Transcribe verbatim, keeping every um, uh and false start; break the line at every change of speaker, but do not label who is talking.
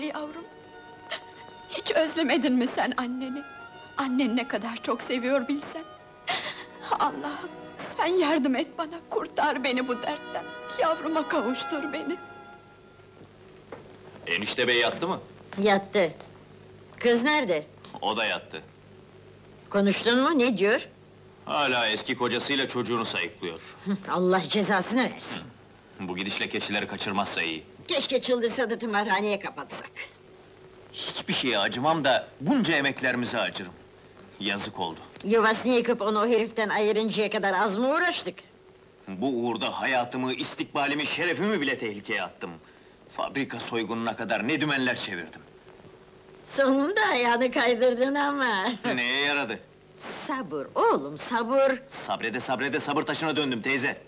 yavrum! Hiç özlemedin mi sen anneni? Annen ne kadar çok seviyor bilsen! Allah'ım, sen yardım et bana, kurtar beni bu dertten! Yavruma kavuştur beni!
Enişte bey yattı mı?
Yattı. Kız nerede?
O da yattı.
Konuştun mu, ne diyor?
Hala eski kocasıyla çocuğunu sayıklıyor.
Allah cezasını versin.
Bu gidişle keçileri kaçırmazsa iyi.
Keşke çıldırsa da tımarhaneye kapatsak.
Hiçbir şeye acımam da bunca emeklerimize acırım. Yazık oldu.
Yuvasını yıkıp onu o heriften ayırıncaya kadar az mı uğraştık?
Bu uğurda hayatımı, istikbalimi, şerefimi bile tehlikeye attım. Fabrika soygununa kadar ne dümenler çevirdim.
Sonunda ayağını kaydırdın ama!
Neye yaradı?
Sabır oğlum, sabır!
Sabrede sabrede sabır taşına döndüm teyze.